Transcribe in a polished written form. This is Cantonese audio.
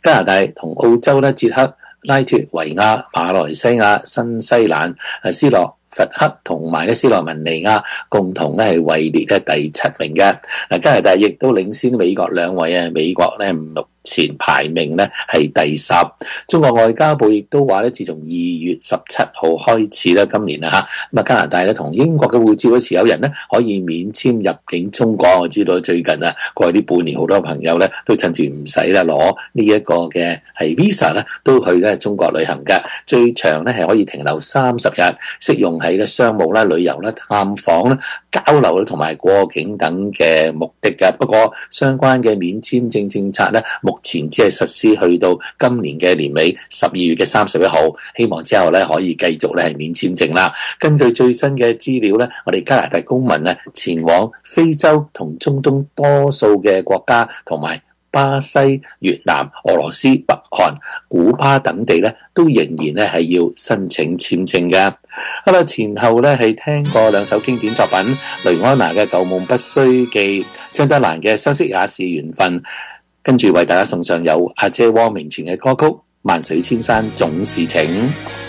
加拿大同澳洲咧、捷克、拉脱維亞、馬來西亞、新西蘭、斯洛伐克同埋咧斯洛文尼亞共同咧係位列咧第7名嘅。加拿大亦都領先美國2位啊，美國咧目前排名咧係第10。中國外交部亦都話咧，自從2月17號開始咧，今年啊咁加拿大咧同英國嘅護照嘅持有人咧可以免簽入境中國。我知道最近啊過去呢半年好多朋友咧都趁住唔使咧攞呢一個嘅係 visa 咧，都去咧中國旅行嘅。最長咧係可以停留30日，適用喺咧商務啦、旅遊啦、探訪啦、交流啦同埋過境等嘅目的嘅。不過相關嘅免簽證政策咧，目前只係實施去到今年嘅年尾12月嘅31號，希望之後咧可以繼續咧係免簽證啦。根據最新嘅資料咧，我哋加拿大公民咧前往非洲同中東多數嘅國家同埋巴西、越南、俄羅斯、北韓、古巴等地咧，都仍然咧係要申請簽證嘅。好啦，前後咧係聽過2首經典作品，雷安娜嘅《舊夢不須記》，張德蘭嘅《相識也是緣分》，跟住為大家送上有阿姐汪明荃嘅歌曲《萬水千山總是情》。